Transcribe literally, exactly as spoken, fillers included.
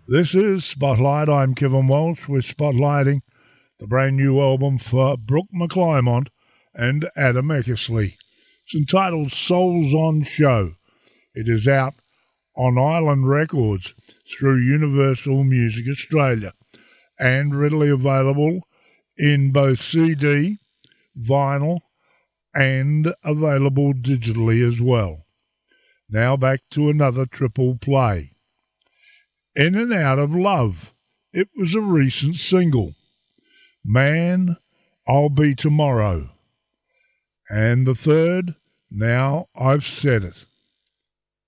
This is Spotlight. I'm Kevin Walsh. We're spotlighting the brand new album for Brooke McClymont and Adam Eckersley. It's entitled Souls on Show. It is out on Island Records through Universal Music Australia and readily available in both C D, vinyl, and available digitally as well. Now back to another triple play. In and Out of Love. It was a recent single. Man, I'll Be Tomorrow. And the third, Now I've Said It.